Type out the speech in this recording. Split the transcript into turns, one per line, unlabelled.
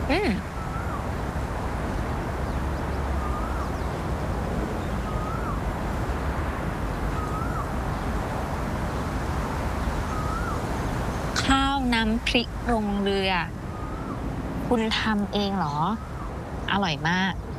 อืมข้าวน้ำพริกลงเรือคุณทำเองเหรออร่อยมาก